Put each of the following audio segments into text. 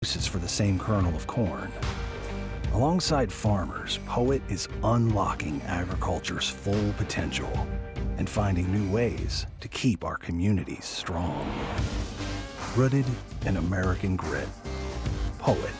uses for the same kernel of corn. Alongside farmers, Poet is unlocking agriculture's full potential and finding new ways to keep our communities strong. Rooted in American grit. Poet.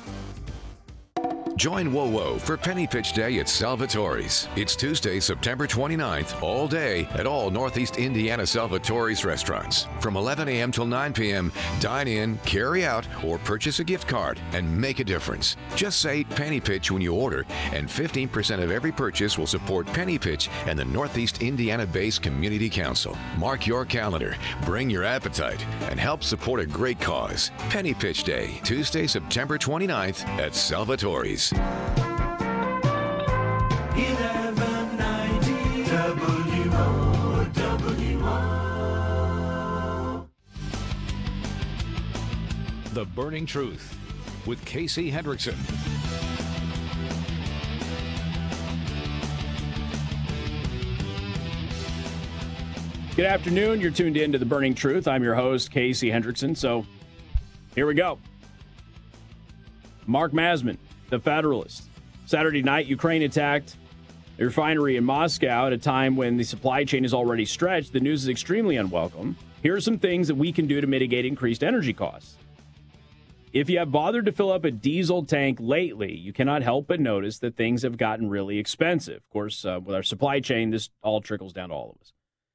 Join WoWo for Penny Pitch Day at Salvatore's. It's Tuesday, September 29th, all day at all Northeast Indiana Salvatore's restaurants. From 11 a.m. till 9 p.m., dine in, carry out, or purchase a gift card and make a difference. Just say Penny Pitch when you order, and 15% of every purchase will support Penny Pitch and the Northeast Indiana-based Community Council. Mark your calendar, bring your appetite, and help support a great cause. Penny Pitch Day, Tuesday, September 29th at Salvatore's. 1190 WOWO. The Burning Truth with Casey Hendrickson. Good afternoon. You're tuned in to The Burning Truth. I'm your host, Casey Hendrickson. So here we go. Mark Masman, The Federalist. Saturday night, Ukraine attacked a refinery in Moscow at a time when the supply chain is already stretched. The news is extremely unwelcome. Here are some things that we can do to mitigate increased energy costs. If you have bothered to fill up a diesel tank lately, you cannot help but notice that things have gotten really expensive. Of course, with our supply chain, this all trickles down to all of us.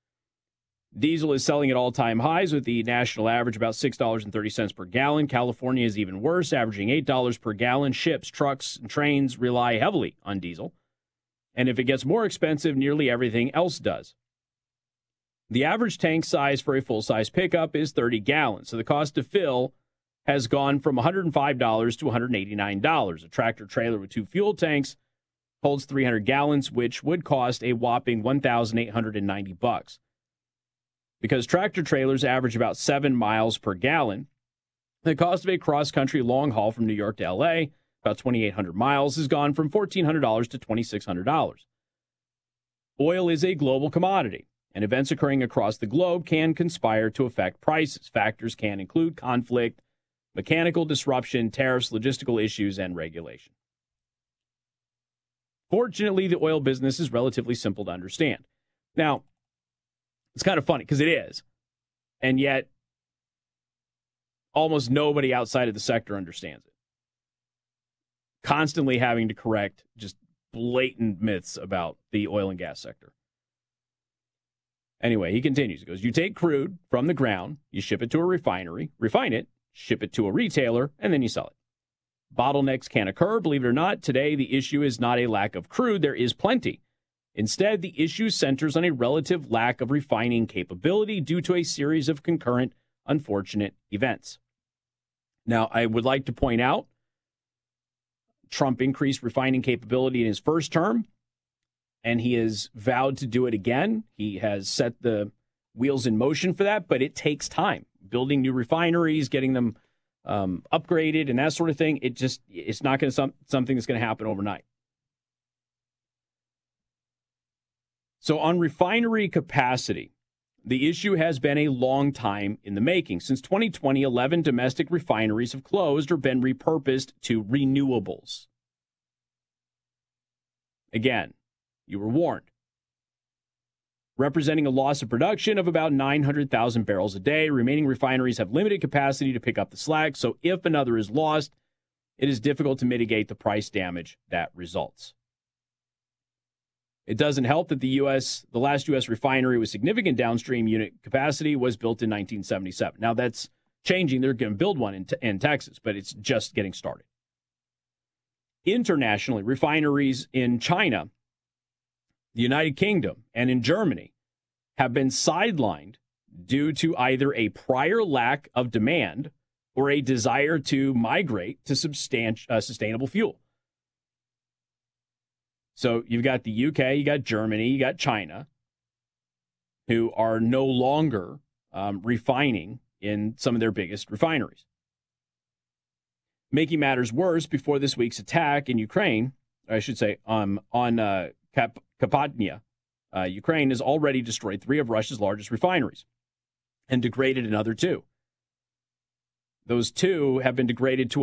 Diesel is selling at all-time highs with the national average about $6.30 per gallon. California is even worse, averaging $8 per gallon. Ships, trucks, and trains rely heavily on diesel. And if it gets more expensive, nearly everything else does. The average tank size for a full-size pickup is 30 gallons, so the cost to fill has gone from $105 to $189. A tractor-trailer with two fuel tanks holds 300 gallons, which would cost a whopping $1,890. Because tractor-trailers average about 7 miles per gallon, the cost of a cross-country long haul from New York to L.A., about 2,800 miles, has gone from $1,400 to $2,600. Oil is a global commodity, and events occurring across the globe can conspire to affect prices. Factors can include conflict, mechanical disruption, tariffs, logistical issues, and regulation. Fortunately, the oil business is relatively simple to understand. Now, it's kind of funny because it is. And yet, almost nobody outside of the sector understands it. Constantly having to correct just blatant myths about the oil and gas sector. Anyway, he continues. He goes, you take crude from the ground, you ship it to a refinery, refine it, ship it to a retailer, and then you sell it. Bottlenecks can occur. Believe it or not, today the issue is not a lack of crude. There is plenty. Instead, the issue centers on a relative lack of refining capability due to a series of concurrent, unfortunate events. Now, I would like to point out, Trump increased refining capability in his first term, and he has vowed to do it again. He has set the wheels in motion for that, but it takes time. Building new refineries, getting them upgraded, and that sort of thing, it's not going to something that's going to happen overnight. So on refinery capacity, the issue has been a long time in the making. Since 2020, 11 domestic refineries have closed or been repurposed to renewables. Again, you were warned. Representing a loss of production of about 900,000 barrels a day, remaining refineries have limited capacity to pick up the slack, so if another is lost, it is difficult to mitigate the price damage that results. It doesn't help that the last U.S. refinery with significant downstream unit capacity was built in 1977. Now, that's changing. They're going to build one in Texas, but it's just getting started. Internationally, refineries in China, the United Kingdom, and in Germany have been sidelined due to either a prior lack of demand or a desire to migrate to sustainable fuel. So you've got the UK, you got Germany, you got China, who are no longer refining in some of their biggest refineries. Making matters worse, before this week's attack in Ukraine, I should say, on Kapotnia, Ukraine has already destroyed 3 of Russia's largest refineries and degraded another 2. Those 2 have been degraded to